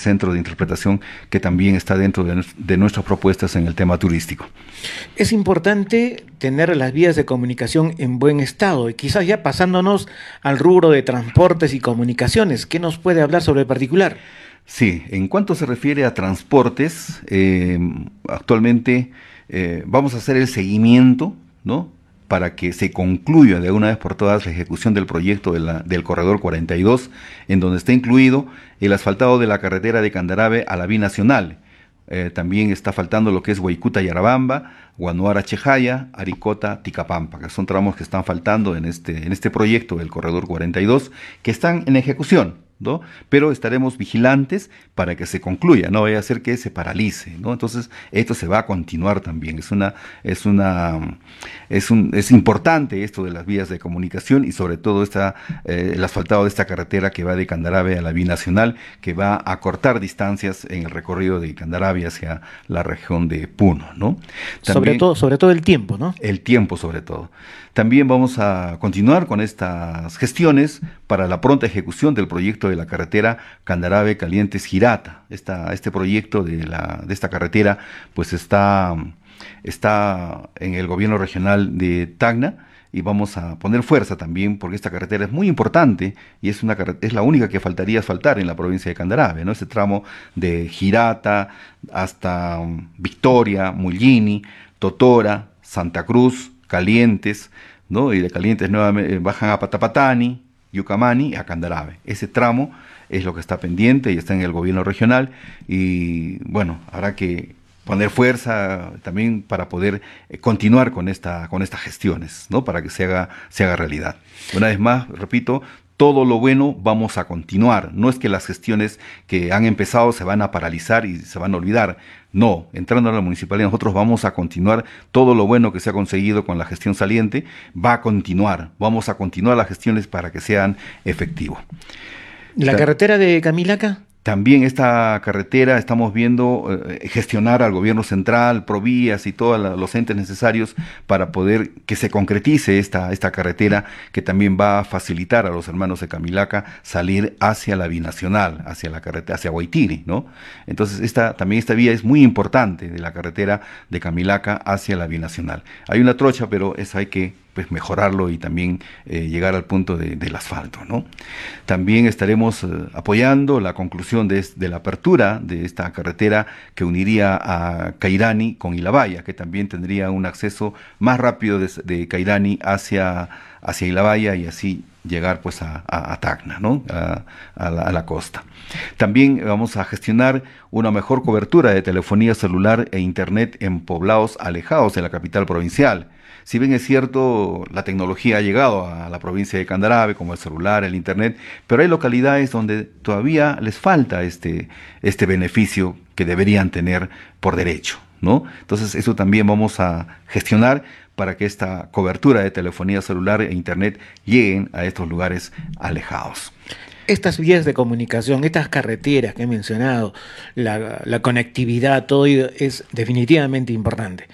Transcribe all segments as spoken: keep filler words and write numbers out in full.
centro de interpretación que también está dentro de, de nuestras propuestas en el tema turístico. Es importante tener las vías de comunicación en buen estado y quizás ya pasándonos al rubro de transportes y comunicaciones, ¿qué nos puede hablar sobre el particular? Sí, en cuanto se refiere a transportes, eh, actualmente eh, vamos a hacer el seguimiento, ¿no?, para que se concluya de una vez por todas la ejecución del proyecto de la, del Corredor cuarenta y dos, en donde está incluido el asfaltado de la carretera de Candarave a la binacional. Eh, también está faltando lo que es Huaycuta-Yarabamba, Guanuara-Chejaya, Aricota-Ticapampa, que son tramos que están faltando en este, en este proyecto del Corredor cuarenta y dos, que están en ejecución, ¿no? Pero estaremos vigilantes para que se concluya, no vaya a ser que se paralice, ¿no? Entonces esto se va a continuar también. Es una, es una, es un, es importante esto de las vías de comunicación y sobre todo esta, eh, el asfaltado de esta carretera que va de Candarave a la binacional, que va a cortar distancias en el recorrido de Candarave hacia la región de Puno, ¿no? También, sobre todo, sobre todo el tiempo, ¿no? El tiempo sobre todo. También vamos a continuar con estas gestiones para la pronta ejecución del proyecto de la carretera Candarave-Calientes-Girata. Esta, este proyecto de, la, de esta carretera pues está, está en el gobierno regional de Tacna y vamos a poner fuerza también porque esta carretera es muy importante y es, una, es la única que faltaría asfaltar en la provincia de Candarave, ¿no? Ese tramo de Girata hasta um, Victoria, Mullini, Totora, Santa Cruz, Calientes, ¿no? Y de Calientes nuevamente bajan a Patapatani, Yucamani y a Candarave. Ese tramo es lo que está pendiente y está en el gobierno regional y bueno, habrá que poner fuerza también para poder eh, continuar con esta con estas gestiones, ¿no? Para que se haga se haga realidad. Una vez más, repito, todo lo bueno vamos a continuar. No es que las gestiones que han empezado se van a paralizar y se van a olvidar. No, entrando a la municipalidad nosotros vamos a continuar. Todo lo bueno que se ha conseguido con la gestión saliente va a continuar. Vamos a continuar las gestiones para que sean efectivos. ¿La carretera de Camilaca? También esta carretera estamos viendo eh, gestionar al gobierno central, Provías y todos los entes necesarios para poder que se concretice esta, esta carretera que también va a facilitar a los hermanos de Camilaca salir hacia la binacional, hacia la carretera, hacia Guaitiri, ¿no? Entonces esta, también esta vía es muy importante de la carretera de Camilaca hacia la binacional. Hay una trocha, pero esa hay que pues mejorarlo y también eh, llegar al punto de, del asfalto, ¿no? También estaremos eh, apoyando la conclusión de, de la apertura de esta carretera que uniría a Cairani con Ilabaya, que también tendría un acceso más rápido de, de Cairani hacia, hacia Ilabaya y así llegar pues a, a, a Tacna, ¿no? A, a, la, a la costa. También vamos a gestionar una mejor cobertura de telefonía celular e internet en poblados alejados de la capital provincial. Si bien es cierto, la tecnología ha llegado a la provincia de Candarave, como el celular, el internet, pero hay localidades donde todavía les falta este, este beneficio que deberían tener por derecho, ¿no? Entonces eso también vamos a gestionar para que esta cobertura de telefonía celular e internet lleguen a estos lugares alejados. Estas vías de comunicación, estas carreteras que he mencionado, la, la conectividad, todo es definitivamente importante.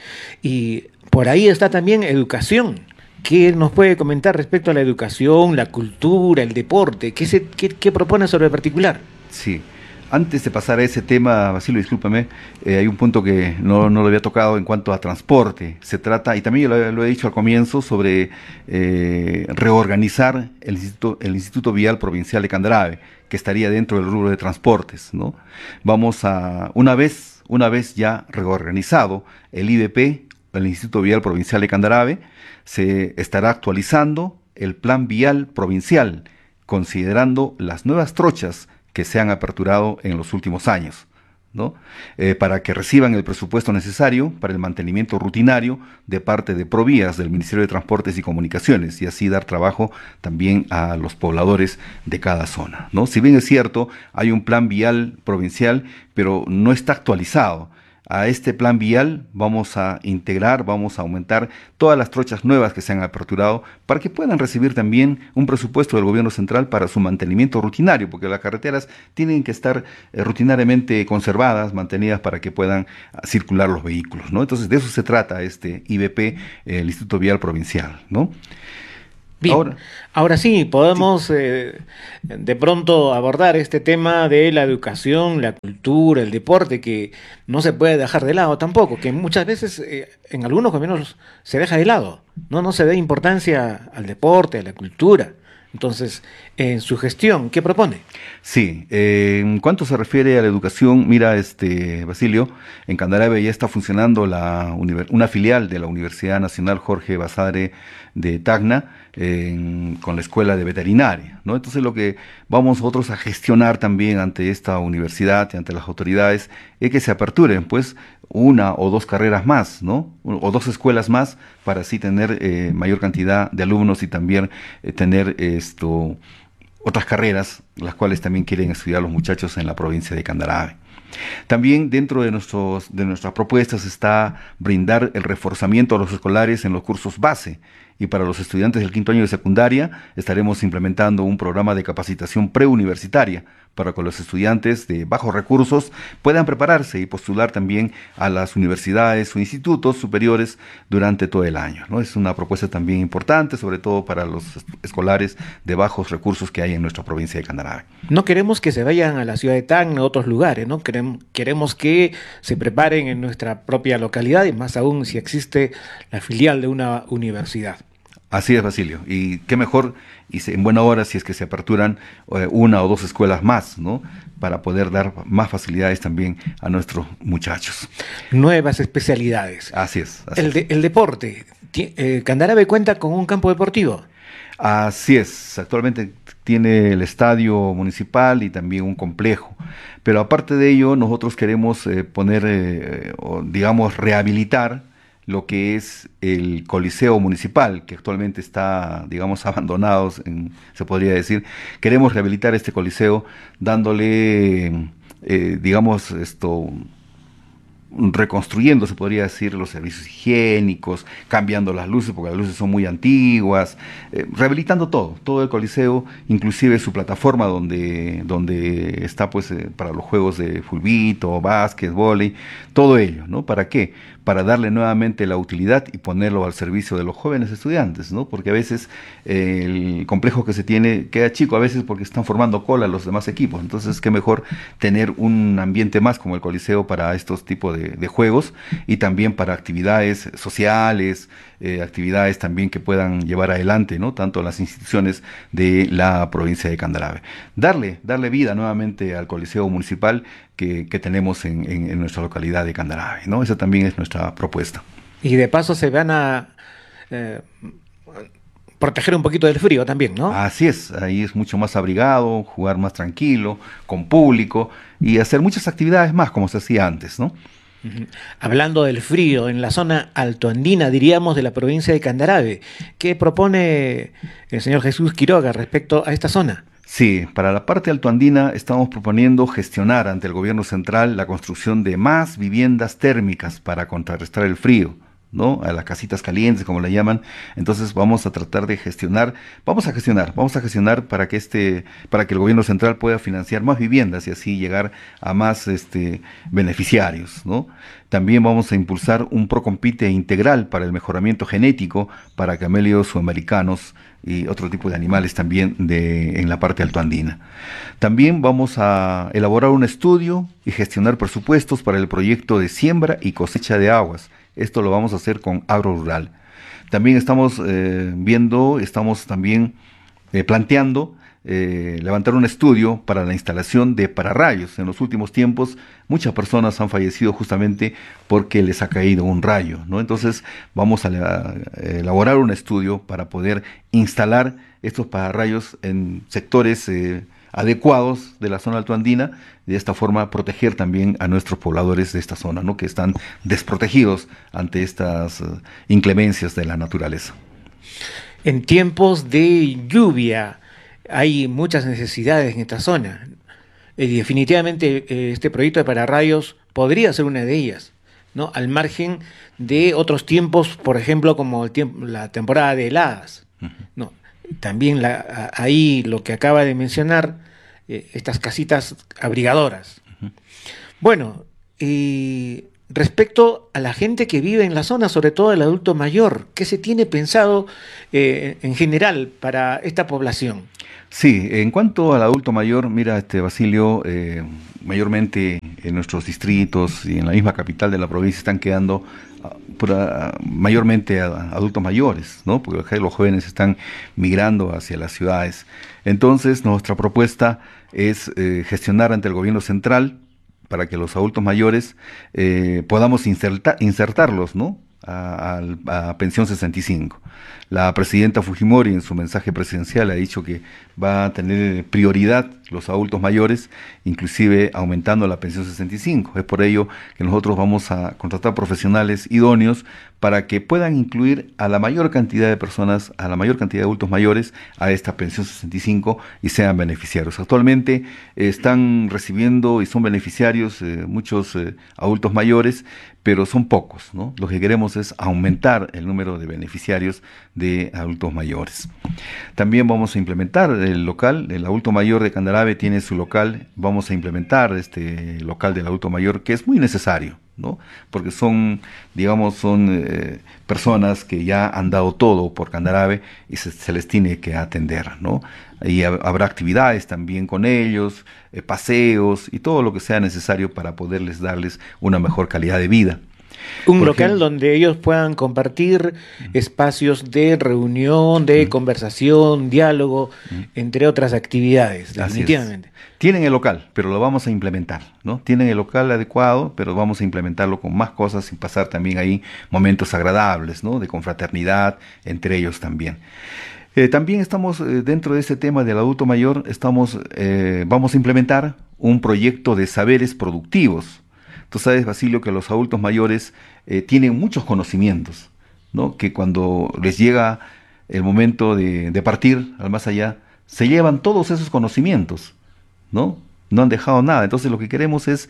Y por ahí está también educación. ¿Qué nos puede comentar respecto a la educación, la cultura, el deporte? ¿Qué, se, qué, qué propone sobre el particular? Sí. Antes de pasar a ese tema, Basilio, discúlpame, eh, hay un punto que no, no lo había tocado en cuanto a transporte. Se trata, y también lo, lo he dicho al comienzo, sobre eh, reorganizar el Instituto, el Instituto Vial Provincial de Candarave, que estaría dentro del rubro de transportes, ¿no? Vamos a, una vez, una vez ya reorganizado el I V P, el Instituto Vial Provincial de Candarave, se estará actualizando el Plan Vial Provincial, considerando las nuevas trochas que se han aperturado en los últimos años, ¿no? Eh, para que reciban el presupuesto necesario para el mantenimiento rutinario de parte de Provías del Ministerio de Transportes y Comunicaciones y así dar trabajo también a los pobladores de cada zona, ¿no? Si bien es cierto, hay un plan vial provincial, pero no está actualizado. A este plan vial vamos a integrar, vamos a aumentar todas las trochas nuevas que se han aperturado para que puedan recibir también un presupuesto del gobierno central para su mantenimiento rutinario, porque las carreteras tienen que estar eh, rutinariamente conservadas, mantenidas para que puedan uh, circular los vehículos, ¿no? Entonces de eso se trata este I V P, eh, el Instituto Vial Provincial, ¿no? Bien, Ahora, ahora sí, podemos eh, de pronto abordar este tema de la educación, la cultura, el deporte, que no se puede dejar de lado tampoco, que muchas veces eh, en algunos gobiernos se deja de lado, no, no se da importancia al deporte, a la cultura. Entonces, en su gestión, ¿qué propone? sí, eh, en cuanto se refiere a la educación, mira, este Basilio, en Candarave ya está funcionando la univer- una filial de la Universidad Nacional Jorge Basadre de Tacna, en- con la Escuela de Veterinaria, ¿no? Entonces lo que vamos nosotros a gestionar también ante esta universidad y ante las autoridades es que se aperturen, pues, una o dos carreras más, ¿no? O dos escuelas más para así tener eh, mayor cantidad de alumnos y también eh, tener esto otras carreras, las cuales también quieren estudiar los muchachos en la provincia de Candarave. También dentro de, nuestros, de nuestras propuestas está brindar el reforzamiento a los escolares en los cursos base. Y para los estudiantes del quinto año de secundaria estaremos implementando un programa de capacitación preuniversitaria para que los estudiantes de bajos recursos puedan prepararse y postular también a las universidades o institutos superiores durante todo el año, ¿no? Es una propuesta también importante, sobre todo para los escolares de bajos recursos que hay en nuestra provincia de Candarave. No queremos que se vayan a la ciudad de Tacna, a otros lugares, ¿no? Querem- queremos que se preparen en nuestra propia localidad y más aún si existe la filial de una universidad. Así es, Basilio. Y qué mejor, y se- en buena hora, si es que se aperturan eh, una o dos escuelas más, ¿no? Para poder dar más facilidades también a nuestros muchachos. Nuevas especialidades. Así es. Así El, es. de- el deporte. Ti- eh, Candarave cuenta con un campo deportivo. Así es, actualmente tiene el estadio municipal y también un complejo, pero aparte de ello nosotros queremos eh, poner, eh, o, digamos, rehabilitar lo que es el Coliseo Municipal, que actualmente está, digamos, abandonado, en- se podría decir. Queremos rehabilitar este Coliseo dándole, eh, digamos, esto reconstruyendo, se podría decir, los servicios higiénicos, cambiando las luces, porque las luces son muy antiguas, eh, rehabilitando todo, todo el Coliseo, inclusive su plataforma donde, donde está pues eh, para los juegos de fulbito, básquet, vóley, todo ello, ¿no? ¿Para qué? Para darle nuevamente la utilidad y ponerlo al servicio de los jóvenes estudiantes, ¿no? Porque a veces eh, el complejo que se tiene queda chico, a veces porque están formando cola los demás equipos, entonces qué mejor tener un ambiente más como el Coliseo para estos tipos de, de juegos y también para actividades sociales, eh, actividades también que puedan llevar adelante, ¿no? Tanto las instituciones de la provincia de Candarave. Darle, darle vida nuevamente al Coliseo Municipal que, que tenemos en, en, en nuestra localidad de Candarave, ¿no? Esa también es nuestra propuesta. Y de paso se van a eh, proteger un poquito del frío también, ¿no? Así es, ahí es mucho más abrigado, jugar más tranquilo, con público y hacer muchas actividades más como se hacía antes, ¿no? Ujú. Hablando del frío, en la zona altoandina, diríamos, de la provincia de Candarave, ¿qué propone el señor Jesús Quiroga respecto a esta zona? Sí, para la parte altoandina estamos proponiendo gestionar ante el gobierno central la construcción de más viviendas térmicas para contrarrestar el frío, ¿no? A las casitas calientes, como le llaman. Entonces vamos a tratar de gestionar, vamos a gestionar, vamos a gestionar para que este, para que el gobierno central pueda financiar más viviendas y así llegar a más este beneficiarios, ¿no? También vamos a impulsar un Procompite integral para el mejoramiento genético para camellos sudamericanos y otro tipo de animales también de, en la parte altoandina. También vamos a elaborar un estudio y gestionar presupuestos para el proyecto de siembra y cosecha de aguas. Esto lo vamos a hacer con Agro Rural. También estamos eh, viendo, estamos también eh, planteando eh, levantar un estudio para la instalación de pararrayos. En los últimos tiempos muchas personas han fallecido justamente porque les ha caído un rayo, ¿no? Entonces vamos a, a elaborar un estudio para poder instalar estos pararrayos en sectores eh, adecuados de la zona altoandina, y de esta forma proteger también a nuestros pobladores de esta zona, ¿no? Que están desprotegidos ante estas uh, inclemencias de la naturaleza. En tiempos de lluvia hay muchas necesidades en esta zona. Eh, definitivamente eh, este proyecto de pararrayos podría ser una de ellas, ¿no? Al margen de otros tiempos, por ejemplo, como el tiempo, la temporada de heladas, ¿no? También la, a, ahí lo que acaba de mencionar, eh, estas casitas abrigadoras. Bueno, y respecto a la gente que vive en la zona, sobre todo el adulto mayor. ¿Qué se tiene pensado eh, en general para esta población? Sí, en cuanto al adulto mayor, mira, este Basilio, eh, mayormente en nuestros distritos y en la misma capital de la provincia están quedando ah, pura- mayormente a- adultos mayores, ¿no? Porque los jóvenes están migrando hacia las ciudades. Entonces, nuestra propuesta es eh, gestionar ante el gobierno central para que los adultos mayores eh, podamos inserta- insertarlos, ¿no? A, al- a pensión sesenta y cinco. La presidenta Fujimori en su mensaje presidencial ha dicho que va a tener prioridad los adultos mayores, inclusive aumentando la pensión sesenta y cinco. Es por ello que nosotros vamos a contratar profesionales idóneos para que puedan incluir a la mayor cantidad de personas, a la mayor cantidad de adultos mayores a esta pensión sesenta y cinco y sean beneficiarios. Actualmente eh, están recibiendo y son beneficiarios eh, muchos eh, adultos mayores, pero son pocos, ¿no? Lo que queremos es aumentar el número de beneficiarios de adultos mayores. También vamos a implementar el local, el adulto mayor de Candarave tiene su local, vamos a implementar este local del adulto mayor que es muy necesario, ¿no? Porque son, digamos, son eh, personas que ya han dado todo por Candarave y se, se les tiene que atender, ¿no? Y ha- habrá actividades también con ellos, eh, paseos y todo lo que sea necesario para poderles darles una mejor calidad de vida. Un Por local ejemplo, donde ellos puedan compartir espacios de reunión, de conversación, diálogo, entre otras actividades, así es. definitivamente. Tienen el local, pero lo vamos a implementar, ¿no? Tienen el local adecuado, pero vamos a implementarlo con más cosas y pasar también ahí momentos agradables, ¿no? De confraternidad entre ellos también. Eh, también estamos eh, dentro de este tema del adulto mayor, estamos, eh, vamos a implementar un proyecto de saberes productivos. Tú sabes, Basilio, que los adultos mayores eh, tienen muchos conocimientos, ¿no? Que cuando les llega el momento de, de partir al más allá, se llevan todos esos conocimientos, ¿no? No han dejado nada. Entonces lo que queremos es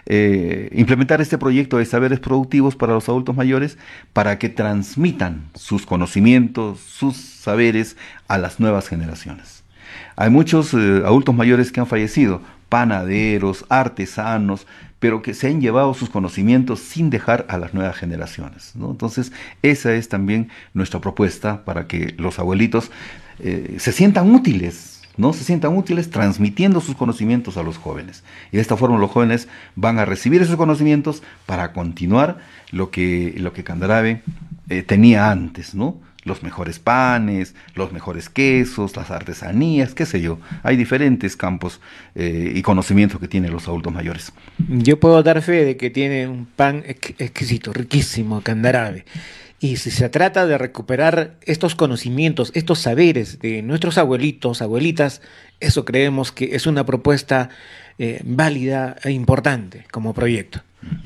eh, implementar este proyecto de saberes productivos para los adultos mayores para que transmitan sus conocimientos, sus saberes a las nuevas generaciones. Hay muchos eh, adultos mayores que han fallecido, panaderos, artesanos, pero que se han llevado sus conocimientos sin dejar a las nuevas generaciones, ¿no? Entonces, esa es también nuestra propuesta para que los abuelitos eh, se sientan útiles, ¿no? Se sientan útiles transmitiendo sus conocimientos a los jóvenes. Y de esta forma los jóvenes van a recibir esos conocimientos para continuar lo que, lo que Candarave eh, tenía antes, ¿no? Los mejores panes, los mejores quesos, las artesanías, qué sé yo. Hay diferentes campos eh, y conocimientos que tienen los adultos mayores. Yo puedo dar fe de que tiene un pan ex- exquisito, riquísimo, Candarave. Y si se trata de recuperar estos conocimientos, estos saberes de nuestros abuelitos, abuelitas, eso creemos que es una propuesta eh, válida e importante como proyecto.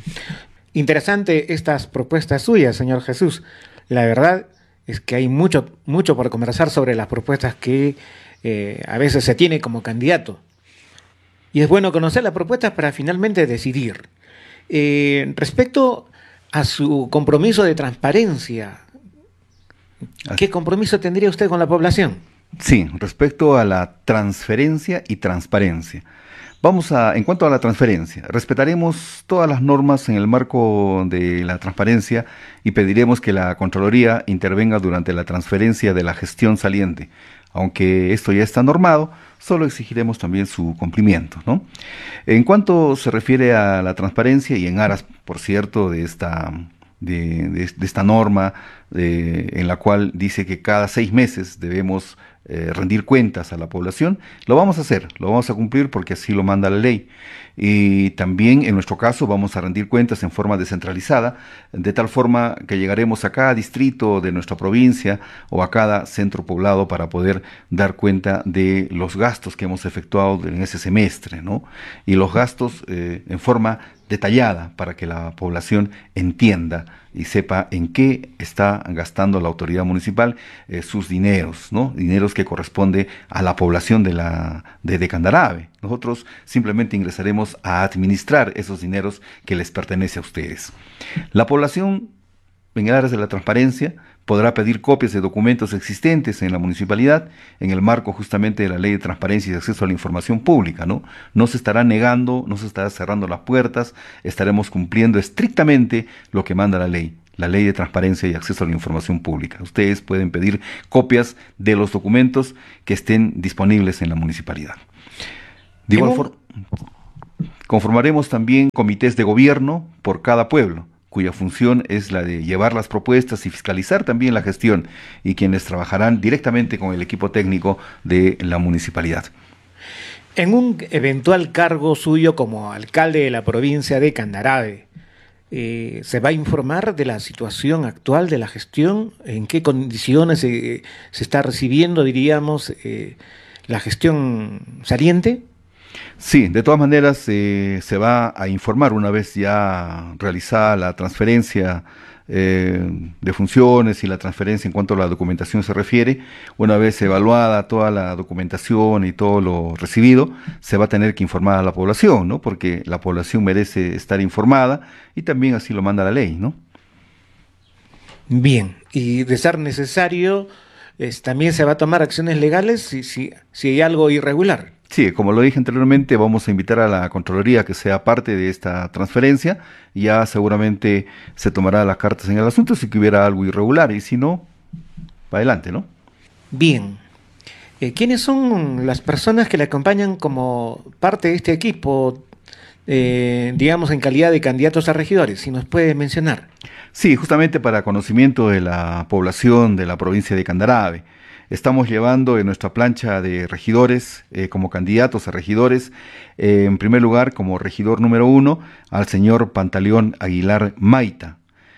Interesante estas propuestas suyas, señor Jesús. La verdad es que hay mucho, mucho por conversar sobre las propuestas que eh, a veces se tiene como candidato. Y es bueno conocer las propuestas para finalmente decidir. Eh, respecto a su compromiso de transparencia, Así- ¿qué compromiso tendría usted con la población? Sí, respecto a la transferencia y transparencia. Vamos a, en cuanto a la transferencia, respetaremos todas las normas en el marco de la transparencia y pediremos que la Contraloría intervenga durante la transferencia de la gestión saliente. Aunque esto ya está normado, solo exigiremos también su cumplimiento, ¿no? En cuanto se refiere a la transparencia y en aras, por cierto, de esta, de, de- de esta norma eh, en la cual dice que cada seis meses debemos eh, rendir cuentas a la población, lo vamos a hacer, lo vamos a cumplir porque así lo manda la ley. Y también en nuestro caso vamos a rendir cuentas en forma descentralizada, de tal forma que llegaremos a cada distrito de nuestra provincia o a cada centro poblado para poder dar cuenta de los gastos que hemos efectuado en ese semestre, ¿no? Y los gastos eh, en forma detallada para que la población entienda y sepa en qué está gastando la autoridad municipal eh, sus dineros, ¿no? Dineros que corresponde a la población de la de, de Candarave. Nosotros simplemente ingresaremos a administrar esos dineros que les pertenece a ustedes. La población en el área de la transparencia, podrá pedir copias de documentos existentes en la municipalidad en el marco justamente de la Ley de Transparencia y de Acceso a la Información Pública, ¿no? No se estará negando, no se estará cerrando las puertas, estaremos cumpliendo estrictamente lo que manda la ley, la Ley de Transparencia y Acceso a la Información Pública. Ustedes pueden pedir copias de los documentos que estén disponibles en la municipalidad. De igual forma, conformaremos también comités de gobierno por cada pueblo, cuya función es la de llevar las propuestas y fiscalizar también la gestión, y quienes trabajarán directamente con el equipo técnico de la municipalidad. En un eventual cargo suyo como alcalde de la provincia de Candarave, eh, ¿se va a informar de la situación actual de la gestión? ¿En qué condiciones eh, se está recibiendo, diríamos, eh, la gestión saliente? Sí, de todas maneras eh, se va a informar una vez ya realizada la transferencia eh, de funciones y la transferencia en cuanto a la documentación se refiere. Una vez evaluada toda la documentación y todo lo recibido, se va a tener que informar a la población, ¿no? Porque la población merece estar informada y también así lo manda la ley, ¿no? Bien, y de ser necesario, es, también se va a tomar acciones legales si, si, si hay algo irregular. Sí, como lo dije anteriormente, vamos a invitar a la Contraloría que sea parte de esta transferencia, y ya seguramente se tomará las cartas en el asunto si que hubiera algo irregular, y si no, para adelante, ¿no? Bien. Eh, ¿Quiénes son las personas que le acompañan como parte de este equipo, eh, digamos, en calidad de candidatos a regidores? Si nos puede mencionar. Sí, justamente para conocimiento de la población de la provincia de Candarave. Estamos llevando en nuestra plancha de regidores, eh, como candidatos a regidores, eh, en primer lugar, como regidor número uno, al señor Pantaleón Aguilar Maita.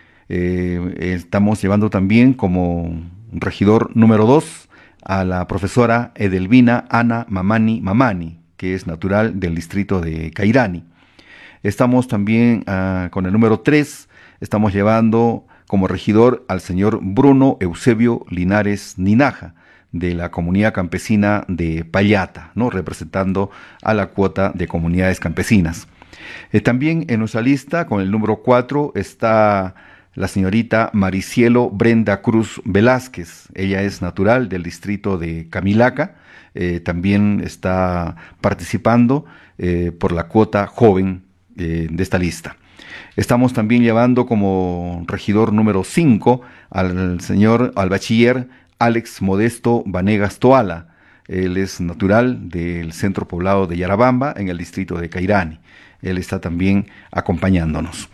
Eh, estamos llevando también como regidor número dos a la profesora Edelvina Ana Mamani Mamani, que es natural del distrito de Cairani. Estamos también uh, con el número tres, estamos llevando como regidor al señor Bruno Eusebio Linares Ninaja, de la comunidad campesina de Payata, ¿no? Representando a la cuota de comunidades campesinas. Eh, también en nuestra lista, con el número cuatro, está la señorita Maricielo Brenda Cruz Velázquez. Ella es natural del distrito de Camilaca, eh, también está participando eh, por la cuota joven eh, de esta lista. Estamos también llevando como regidor número cinco al señor, al bachiller Alex Modesto Vanegas Toala. Él es natural del centro poblado de Yarabamba, en el distrito de Cairani. Él está también acompañándonos.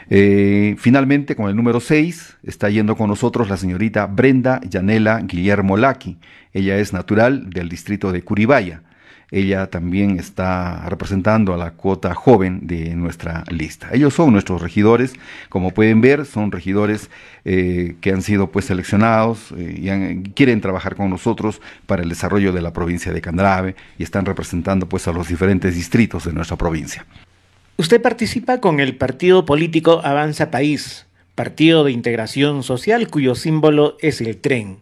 Eh, finalmente, con el número seis, está yendo con nosotros la señorita Brenda Yanela Guillermo Laki. Ella es natural del distrito de Curibaya. Ella también está representando a la cuota joven de nuestra lista. Ellos son nuestros regidores, como pueden ver, son regidores eh, que han sido pues seleccionados eh, y han, quieren trabajar con nosotros para el desarrollo de la provincia de Candarave, y están representando pues a los diferentes distritos de nuestra provincia. Usted participa con el partido político Avanza País, partido de integración social cuyo símbolo es el tren.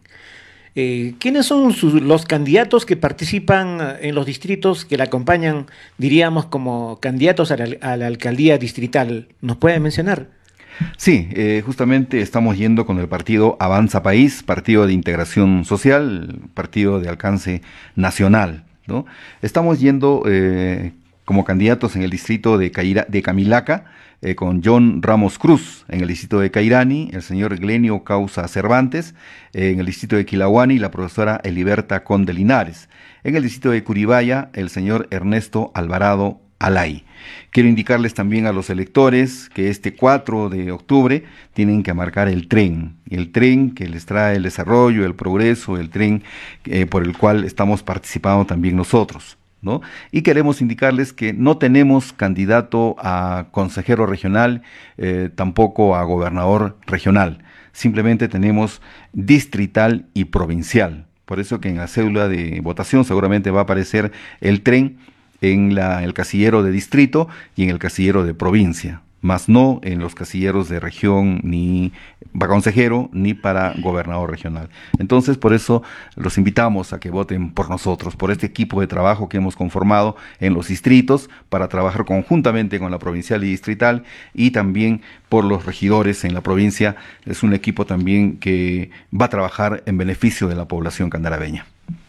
Eh, ¿Quiénes son sus, los candidatos que participan en los distritos que le acompañan, diríamos, como candidatos a la, a la alcaldía distrital? ¿Nos puede mencionar? Sí, eh, justamente estamos yendo con el partido Avanza País, partido de integración social, partido de alcance nacional, ¿no? Estamos yendo eh, como candidatos en el distrito de, Caira, de Camilaca, Eh, con John Ramos Cruz; en el distrito de Cairani, el señor Glenio Causa Cervantes; eh, en el distrito de Quilahuani, la profesora Eliberta Conde Linares; en el distrito de Curibaya, el señor Ernesto Alvarado Alay. Quiero indicarles también a los electores que este cuatro de octubre tienen que marcar el tren, el tren que les trae el desarrollo, el progreso, el tren eh, por el cual estamos participando también nosotros, ¿no? Y queremos indicarles que no tenemos candidato a consejero regional, eh, tampoco a gobernador regional, simplemente tenemos distrital y provincial. Por eso que en la cédula de votación seguramente va a aparecer el tren en la, el casillero de distrito y en el casillero de provincia. más no en los casilleros de región, ni para consejero, ni para gobernador regional. Entonces, por eso los invitamos a que voten por nosotros, por este equipo de trabajo que hemos conformado en los distritos para trabajar conjuntamente con la provincial y distrital, y también por los regidores en la provincia. Es un equipo también que va a trabajar en beneficio de la población candarabeña.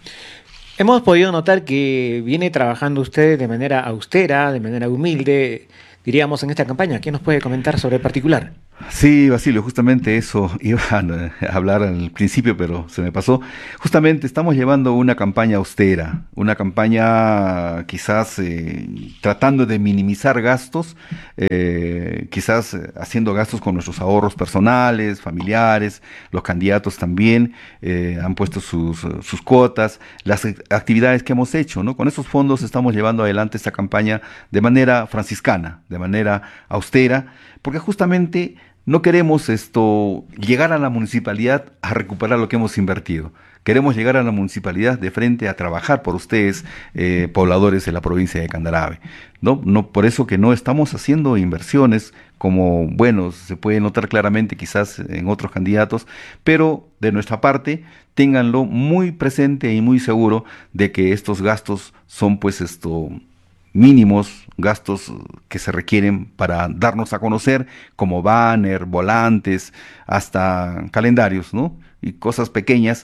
Hemos podido notar que viene trabajando usted de manera austera, de manera humilde, diríamos, en esta campaña. ¿Qué nos puede comentar sobre el particular? Sí, Basilio, justamente eso iba a hablar al principio, pero se me pasó. Justamente estamos llevando una campaña austera, una campaña quizás eh, tratando de minimizar gastos, eh, quizás haciendo gastos con nuestros ahorros personales, familiares. Los candidatos también eh, han puesto sus, sus cuotas, las actividades que hemos hecho, ¿no? Con esos fondos estamos llevando adelante esta campaña de manera franciscana, de manera austera, porque justamente no queremos esto llegar a la municipalidad a recuperar lo que hemos invertido. Queremos llegar a la municipalidad de frente a trabajar por ustedes, eh, pobladores de la provincia de Candarave. No, no, por eso que no estamos haciendo inversiones como, bueno, se puede notar claramente quizás en otros candidatos, pero de nuestra parte, ténganlo muy presente y muy seguro de que estos gastos son pues esto mínimos, gastos que se requieren para darnos a conocer, como banner, volantes, hasta calendarios, ¿no? Y cosas pequeñas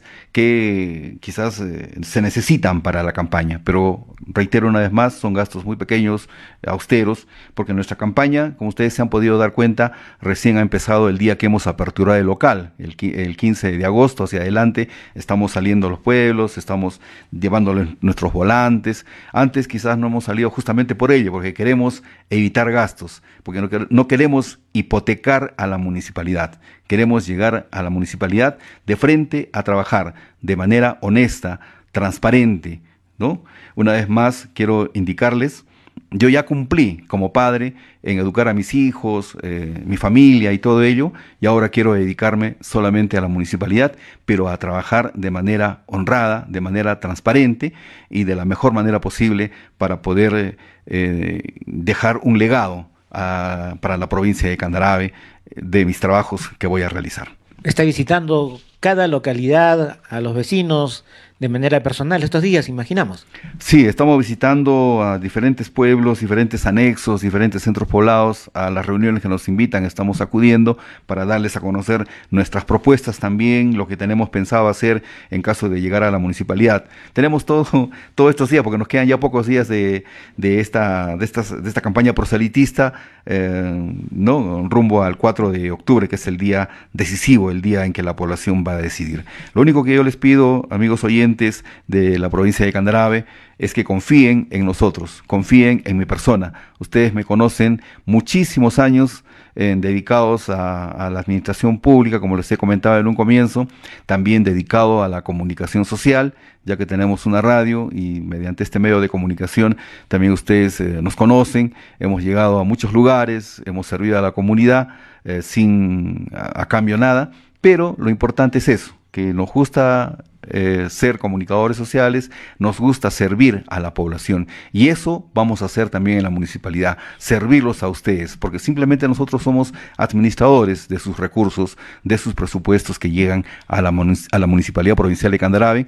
que quizás eh, se necesitan para la campaña, pero reitero una vez más, son gastos muy pequeños, austeros, porque nuestra campaña, como ustedes se han podido dar cuenta, recién ha empezado el día que hemos aperturado el local, el, el quince de agosto hacia adelante. Estamos saliendo a los pueblos, estamos llevándoles nuestros volantes. Antes quizás no hemos salido justamente por ello, porque queremos evitar gastos, porque no, no queremos hipotecar a la municipalidad. Queremos llegar a la municipalidad de frente a trabajar de manera honesta, transparente, ¿no? Una vez más, quiero indicarles, yo ya cumplí como padre en educar a mis hijos, eh, mi familia y todo ello, y ahora quiero dedicarme solamente a la municipalidad, pero a trabajar de manera honrada, de manera transparente y de la mejor manera posible para poder eh, dejar un legado a, para la provincia de Candarave de mis trabajos que voy a realizar. Está visitando cada localidad, a los vecinos, de manera personal estos días, imaginamos. Sí, estamos visitando a diferentes pueblos, diferentes anexos, diferentes centros poblados, a las reuniones que nos invitan, estamos acudiendo para darles a conocer nuestras propuestas también, lo que tenemos pensado hacer en caso de llegar a la municipalidad. Tenemos todo, todos estos días, porque nos quedan ya pocos días de, de, esta, de, estas, de esta campaña proselitista, eh, ¿no? Rumbo al cuatro de octubre, que es el día decisivo, el día en que la población va a decidir. Lo único que yo les pido, amigos oyentes de la provincia de Candarave, es que confíen en nosotros, confíen en mi persona. Ustedes me conocen muchísimos años eh, dedicados a, a la administración pública, como les he comentado en un comienzo, también dedicado a la comunicación social, ya que tenemos una radio y mediante este medio de comunicación también ustedes eh, nos conocen. Hemos llegado a muchos lugares, hemos servido a la comunidad eh, sin a, a cambio nada, pero lo importante es eso, que nos gusta Eh, ser comunicadores sociales, nos gusta servir a la población, y eso vamos a hacer también en la municipalidad, servirlos a ustedes, porque simplemente nosotros somos administradores de sus recursos, de sus presupuestos que llegan a la, a la Municipalidad Provincial de Candarave,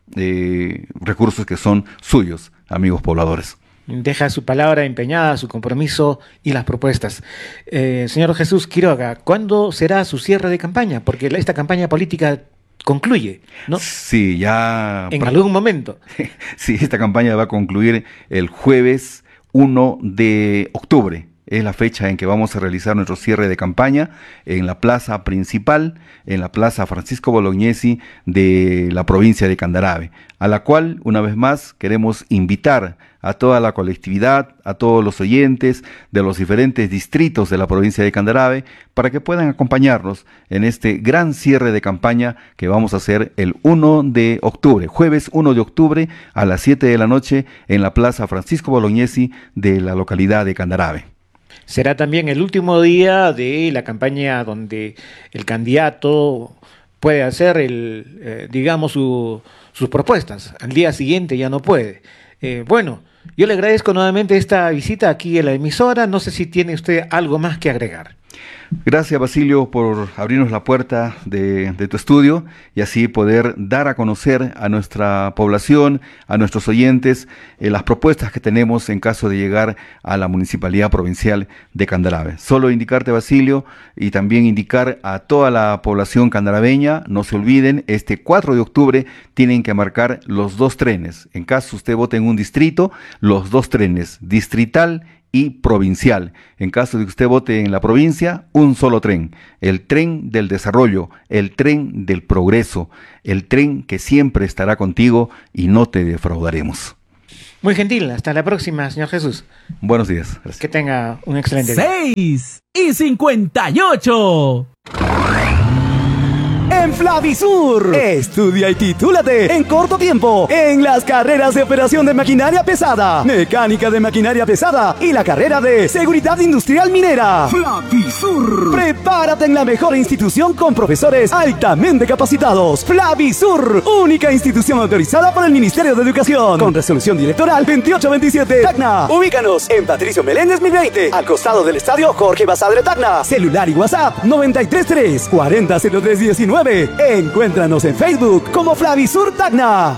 eh, recursos que son suyos, amigos pobladores. Deja su palabra empeñada, su compromiso y las propuestas. Eh, señor Jesús Quiroga, ¿cuándo será su cierre de campaña? Porque esta campaña política concluye, ¿no? Sí, ya... En algún momento. Sí, esta campaña va a concluir el jueves uno de octubre. Es la fecha en que vamos a realizar nuestro cierre de campaña en la plaza principal, en la plaza Francisco Bolognesi de la provincia de Candarave, a la cual, una vez más, queremos invitar a toda la colectividad, a todos los oyentes de los diferentes distritos de la provincia de Candarave, para que puedan acompañarnos en este gran cierre de campaña que vamos a hacer el uno de octubre, jueves uno de octubre a las siete de la noche en la plaza Francisco Bolognesi de la localidad de Candarave. Será también el último día de la campaña donde el candidato puede hacer, el, eh, digamos, su, sus propuestas. Al día siguiente ya no puede. Eh, bueno, Yo le agradezco nuevamente esta visita aquí en la emisora. No sé si tiene usted algo más que agregar. Gracias, Basilio, por abrirnos la puerta de, de tu estudio y así poder dar a conocer a nuestra población, a nuestros oyentes, eh, las propuestas que tenemos en caso de llegar a la Municipalidad Provincial de Candarave. Solo indicarte, Basilio, y también indicar a toda la población candaraveña, no se olviden, este cuatro de octubre tienen que marcar los dos trenes. En caso usted vote en un distrito, los dos trenes, distrital y provincial. En caso de que usted vote en la provincia, un solo tren, el tren del desarrollo, el tren del progreso, el tren que siempre estará contigo y no te defraudaremos. Muy gentil, hasta la próxima, señor Jesús. Buenos días. Gracias. Que tenga un excelente día. seis y cincuenta y ocho. En Flavisur, estudia y titúlate en corto tiempo en las carreras de operación de maquinaria pesada, mecánica de maquinaria pesada y la carrera de seguridad industrial minera. Flavisur. Prepárate en la mejor institución con profesores altamente capacitados. Flavisur, única institución autorizada por el Ministerio de Educación, con resolución directoral veintiocho veintisiete. Tacna. Ubícanos en Patricio Meléndez mil veinte, al costado del estadio Jorge Basadre Tacna. Celular y WhatsApp noventa y tres tres cuarenta cero tres diecinueve. Encuéntranos en Facebook como Flavisur Tacna.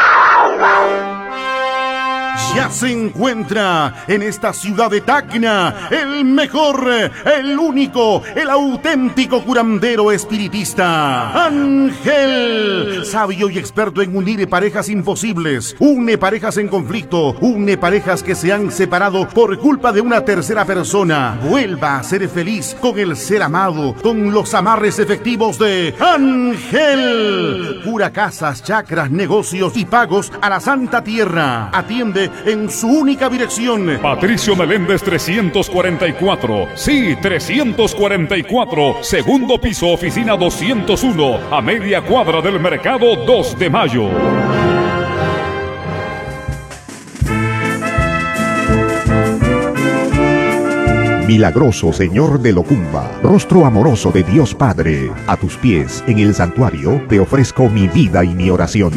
Ya se encuentra en esta ciudad de Tacna el mejor, el único, el auténtico curandero espiritista, Ángel, sabio y experto en unir parejas imposibles, une parejas en conflicto, une parejas que se han separado por culpa de una tercera persona. Vuelva a ser feliz con el ser amado, con los amarres efectivos de Ángel. Cura casas, chacras, negocios y pagos a la Santa Tierra. Atiende en su única dirección. Patricio Meléndez trescientos cuarenta y cuatro. Sí, trescientos cuarenta y cuatro. Segundo piso, oficina doscientos uno. A media cuadra del mercado dos de mayo. Milagroso Señor de Locumba, rostro amoroso de Dios Padre, a tus pies en el santuario te ofrezco mi vida y mi oración.